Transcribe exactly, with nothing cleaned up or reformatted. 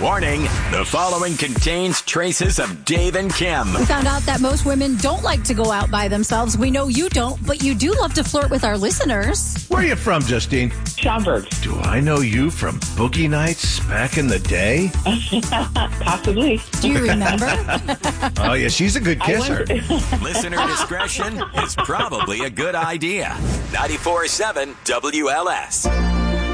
Warning, the following contains traces of Dave and Kim. We found out that most women don't like to go out by themselves. We know you don't, but you do love to flirt with our listeners. Where are you from, Justine? Schaumburg. Do I know you from boogie nights back in the day? Possibly. Do you remember? Oh, yeah, she's a good kisser. Listener discretion is probably a good idea. ninety-four point seven W L S.